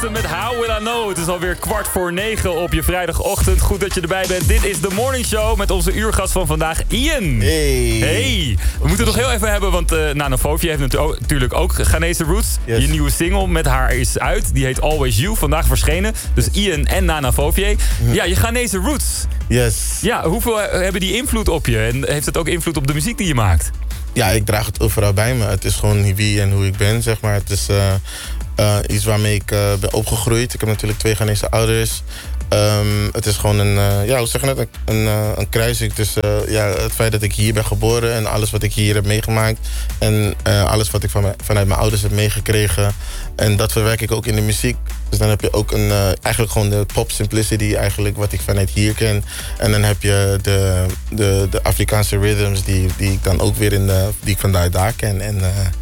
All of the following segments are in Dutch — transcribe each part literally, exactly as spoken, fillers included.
Jackson met How Will I Know. Het is alweer kwart voor negen op je vrijdagochtend. Goed dat je erbij bent. Dit is de Morning Show met onze uurgast van vandaag, Ian. Hey. Hey. We moeten het nog heel even hebben, want uh, Nana Fofia heeft natuurlijk ook Ghanese Roots. Yes. Je nieuwe single met haar is uit. Die heet Always You, vandaag verschenen. Dus Ian en Nana Fofia. Ja, je Ghanese Roots. Yes. Ja, hoeveel hebben die invloed op je? En heeft het ook invloed op de muziek die je maakt? Ja, ik draag het overal bij me. Het is gewoon wie en hoe ik ben, zeg maar. Het is uh, uh, iets waarmee ik uh, ben opgegroeid. Ik heb natuurlijk twee Ghanese ouders. Um, het is gewoon een, uh, ja, hoe zeg je dat? Een, een, uh, een kruising tussen uh, ja, het feit dat ik hier ben geboren en alles wat ik hier heb meegemaakt. En uh, alles wat ik van mij, vanuit mijn ouders heb meegekregen. En dat verwerk ik ook in de muziek. Dus dan heb je ook een, uh, eigenlijk gewoon de pop simplicity, eigenlijk wat ik vanuit hier ken. En dan heb je de, de, de Afrikaanse rhythms die, die ik dan ook weer in de, die ik vanuit daar ken. En uh,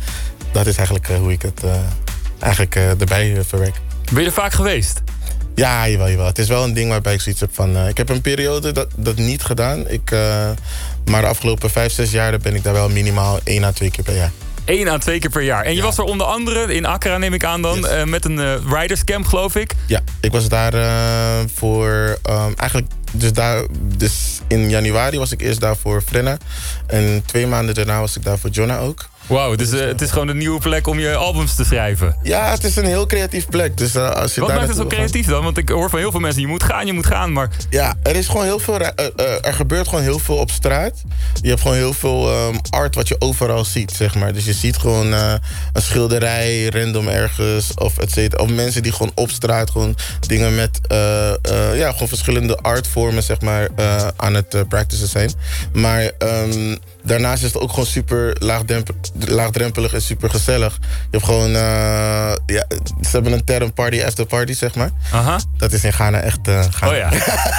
dat is eigenlijk uh, hoe ik het uh, eigenlijk uh, erbij uh, verwerk. Ben je er vaak geweest? Ja, jawel, jawel. Het is wel een ding waarbij ik zoiets heb van... Uh, ik heb een periode dat, dat niet gedaan. Ik, uh, maar de afgelopen vijf, zes jaar ben ik daar wel minimaal één à twee keer per jaar. Eén à twee keer per jaar. En je ja. was er onder andere in Accra, neem ik aan dan, yes. uh, met een uh, riderscamp, geloof ik. Ja, ik was daar uh, voor... Um, eigenlijk, dus, daar, dus in januari was ik eerst daar voor Frenna. En twee maanden daarna was ik daar voor Jonna ook. Wauw, dus, uh, het is gewoon een nieuwe plek om je albums te schrijven. Ja, het is een heel creatief plek. Dus, uh, als je Wat daar maakt het zo creatief gaat... dan? Want ik hoor van heel veel mensen, je moet gaan, je moet gaan, maar... Ja, er is gewoon heel veel... Uh, uh, er gebeurt gewoon heel veel op straat. Je hebt gewoon heel veel um, art wat je overal ziet, zeg maar. Dus je ziet gewoon uh, een schilderij random ergens, of et cetera. Of mensen die gewoon op straat gewoon dingen met... Uh, uh, ja, gewoon verschillende artvormen, zeg maar, uh, aan het uh, practicen zijn. Maar... Um, Daarnaast is het ook gewoon super laagdrempelig en super gezellig. Je hebt gewoon... Uh, ja, ze hebben een term party after party, zeg maar. Aha. Dat is in Ghana echt... Uh, Ghana. Oh ja.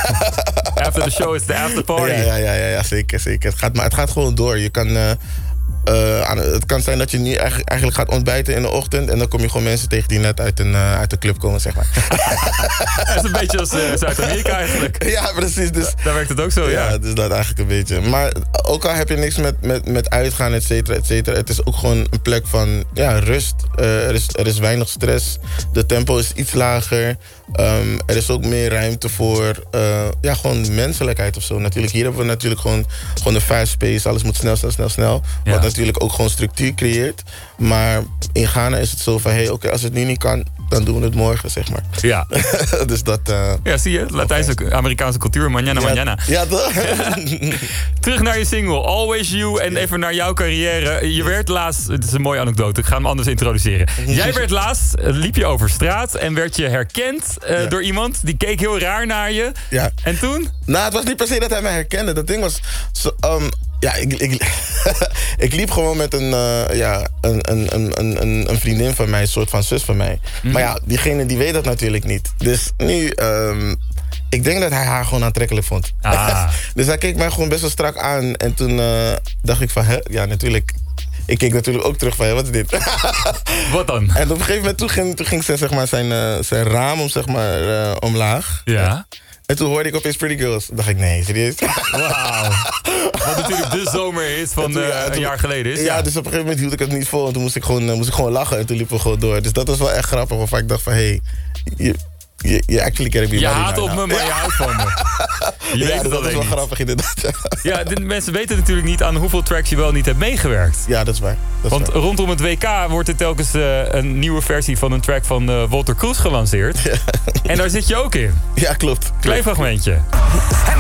After the show is the after party. Ja, ja, ja, ja, ja zeker, zeker. Het gaat, maar het gaat gewoon door. Je kan... Uh, Uh, aan, het kan zijn dat je nu eigenlijk, eigenlijk gaat ontbijten in de ochtend... en dan kom je gewoon mensen tegen die net uit een, uh, uit de club komen, zeg maar. Dat is een beetje als uh, Zuid-Amerika eigenlijk. Ja, precies. Dus, daar werkt het ook zo, ja. Ja, dus dat eigenlijk een beetje. Maar ook al heb je niks met, met, met uitgaan, et cetera, et cetera... het is ook gewoon een plek van ja, rust. Uh, er, is, er is weinig stress. De tempo is iets lager. Um, er is ook meer ruimte voor uh, ja, gewoon menselijkheid of zo. Natuurlijk, hier hebben we natuurlijk gewoon, gewoon een fast pace. Alles moet snel, snel, snel, snel. Ja. Wat natuurlijk ook gewoon structuur creëert. Maar in Ghana is het zo van... hé, hey, oké, okay, als het nu niet kan, dan doen we het morgen, zeg maar. Ja. Dus dat... Uh, ja, zie je? Latijnse, Amerikaanse cultuur. Manjana, ja, manjana. Ja, toch? Terug naar je single, Always You. En even naar jouw carrière. Je werd laatst... Het is een mooie anekdote. Ik ga hem anders introduceren. Jij werd laatst, liep je over straat... en werd je herkend uh, ja. door iemand. Die keek heel raar naar je. Ja. En toen? Nou, het was niet per se dat hij mij herkende. Dat ding was... So, um, ja, ik, ik, ik liep gewoon met een, uh, ja, een, een, een, een, een vriendin van mij, een soort van zus van mij. Mm. Maar ja, diegene die weet dat natuurlijk niet. Dus nu, um, ik denk dat hij haar gewoon aantrekkelijk vond. Ah. Dus hij keek mij gewoon best wel strak aan. En toen uh, dacht ik van, hè? Ja, natuurlijk... Ik keek natuurlijk ook terug van, hé, wat is dit? Wat dan? En op een gegeven moment toen ging, toen ging ze, zeg maar, zijn, uh, zijn raam om, zeg maar, uh, omlaag. Ja. En toen hoorde ik opeens Pretty Girls. Toen dacht ik, nee, serieus? Wauw. Wat natuurlijk de zomer is van toen, uh, ja, toen, een jaar geleden is. Ja, ja, dus op een gegeven moment hield ik het niet vol. En toen moest ik gewoon, uh, moest ik gewoon lachen. En toen liepen we gewoon door. Dus dat was wel echt grappig. Waarvan ik dacht van, hé... Hey, je, je, je actually can be Je haat op me, maar ja. je houdt van me. Je ja, weet het dat is wel niet. grappig inderdaad. Ja, de mensen weten natuurlijk niet aan hoeveel tracks je wel niet hebt meegewerkt. Ja, dat is waar. Dat is Want waar. rondom het W K wordt er telkens uh, een nieuwe versie van een track van uh, Walter Cruz gelanceerd. Ja. En daar zit je ook in. Ja, klopt. klopt. Klein fragmentje.